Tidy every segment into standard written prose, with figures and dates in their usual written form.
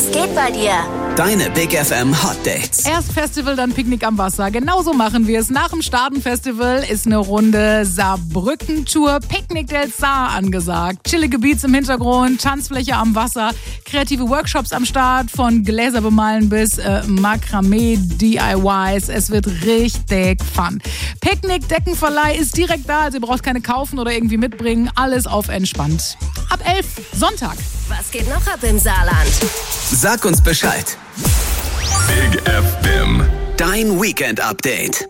Was geht bei dir? Deine Big FM Hot Dates. Erst Festival, dann Picknick am Wasser. Genauso machen wir es. Nach dem Staden-Festival ist eine Runde Saarbrücken-Tour Picknick del Saar angesagt. Chillige Beats im Hintergrund, Tanzfläche am Wasser, kreative Workshops am Start, von Gläser bemalen bis Makramee-DIYs. Es wird richtig fun. Picknick-Deckenverleih ist direkt da, also ihr braucht keine kaufen oder irgendwie mitbringen. Alles auf entspannt. Ab 11, Sonntag. Was geht noch ab im Saarland? Sag uns Bescheid. Big FM. Dein Weekend-Update.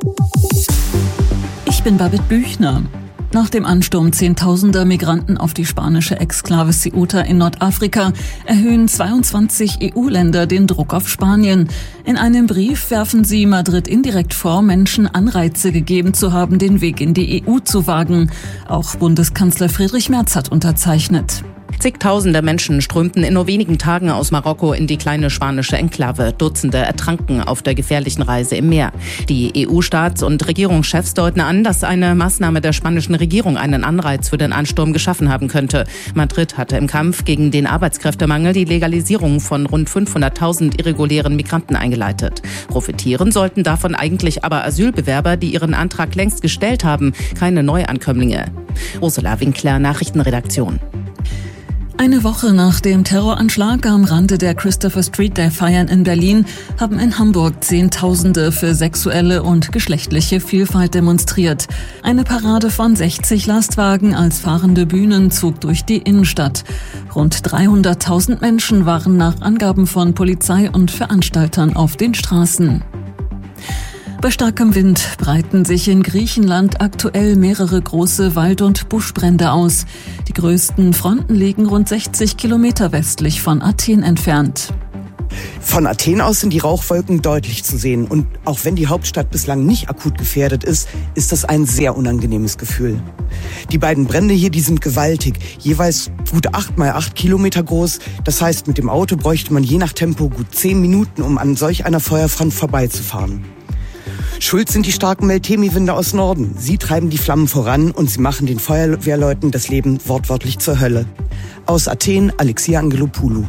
Ich bin Babette Büchner. Nach dem Ansturm zehntausender Migranten auf die spanische Exklave Ceuta in Nordafrika erhöhen 22 EU-Länder den Druck auf Spanien. In einem Brief werfen sie Madrid indirekt vor, Menschen Anreize gegeben zu haben, den Weg in die EU zu wagen. Auch Bundeskanzler Friedrich Merz hat unterzeichnet. Zigtausende Menschen strömten in nur wenigen Tagen aus Marokko in die kleine spanische Enklave. Dutzende ertranken auf der gefährlichen Reise im Meer. Die EU-Staats- und Regierungschefs deuten an, dass eine Maßnahme der spanischen Regierung einen Anreiz für den Ansturm geschaffen haben könnte. Madrid hatte im Kampf gegen den Arbeitskräftemangel die Legalisierung von rund 500.000 irregulären Migranten eingeleitet. Profitieren sollten davon eigentlich aber Asylbewerber, die ihren Antrag längst gestellt haben, keine Neuankömmlinge. Ursula Winkler, Nachrichtenredaktion. Eine Woche nach dem Terroranschlag am Rande der Christopher Street Day Feiern in Berlin haben in Hamburg Zehntausende für sexuelle und geschlechtliche Vielfalt demonstriert. Eine Parade von 60 Lastwagen als fahrende Bühnen zog durch die Innenstadt. Rund 300.000 Menschen waren nach Angaben von Polizei und Veranstaltern auf den Straßen. Bei starkem Wind breiten sich in Griechenland aktuell mehrere große Wald- und Buschbrände aus. Die größten Fronten liegen rund 60 Kilometer westlich von Athen entfernt. Von Athen aus sind die Rauchwolken deutlich zu sehen. Und auch wenn die Hauptstadt bislang nicht akut gefährdet ist, ist das ein sehr unangenehmes Gefühl. Die beiden Brände hier, die sind gewaltig. Jeweils gut 8 mal 8 Kilometer groß. Das heißt, mit dem Auto bräuchte man je nach Tempo gut 10 Minuten, um an solch einer Feuerfront vorbeizufahren. Schuld sind die starken Meltemi-Winde aus Norden. Sie treiben die Flammen voran und sie machen den Feuerwehrleuten das Leben wortwörtlich zur Hölle. Aus Athen, Alexia Angelopoulou.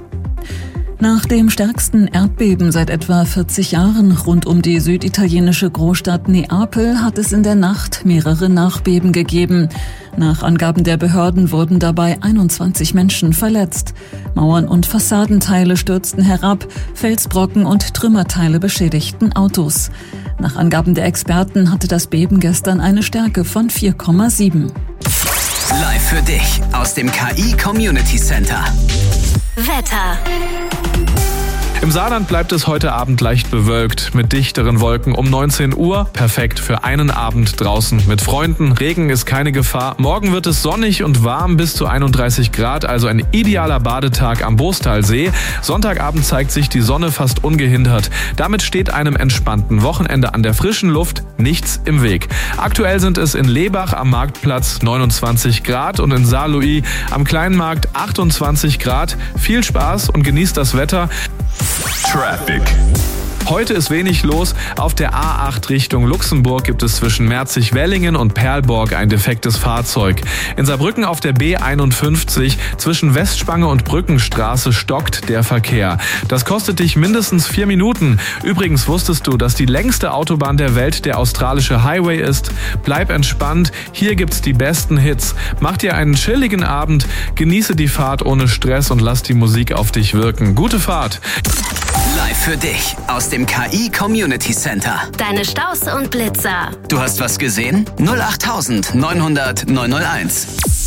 Nach dem stärksten Erdbeben seit etwa 40 Jahren rund um die süditalienische Großstadt Neapel hat es in der Nacht mehrere Nachbeben gegeben. Nach Angaben der Behörden wurden dabei 21 Menschen verletzt. Mauern und Fassadenteile stürzten herab, Felsbrocken und Trümmerteile beschädigten Autos. Nach Angaben der Experten hatte das Beben gestern eine Stärke von 4,7. Live für dich aus dem KI Community Center. Wetter. Im Saarland bleibt es heute Abend leicht bewölkt mit dichteren Wolken um 19 Uhr. Perfekt für einen Abend draußen mit Freunden. Regen ist keine Gefahr. Morgen wird es sonnig und warm bis zu 31 Grad, also ein idealer Badetag am Bostalsee. Sonntagabend zeigt sich die Sonne fast ungehindert. Damit steht einem entspannten Wochenende an der frischen Luft nichts im Weg. Aktuell sind es in Lebach am Marktplatz 29 Grad und in Saarlouis am Kleinmarkt 28 Grad. Viel Spaß und genießt das Wetter. Traffic. Heute ist wenig los. Auf der A8 Richtung Luxemburg gibt es zwischen Merzig-Wellingen und Perlborg ein defektes Fahrzeug. In Saarbrücken auf der B51 zwischen Westspange und Brückenstraße stockt der Verkehr. Das kostet dich mindestens 4 Minuten. Übrigens wusstest du, dass die längste Autobahn der Welt der australische Highway ist? Bleib entspannt, hier gibt's die besten Hits. Mach dir einen chilligen Abend, genieße die Fahrt ohne Stress und lass die Musik auf dich wirken. Gute Fahrt! Live für dich aus dem KI Community Center. Deine Staus und Blitzer. Du hast was gesehen? 08900 901.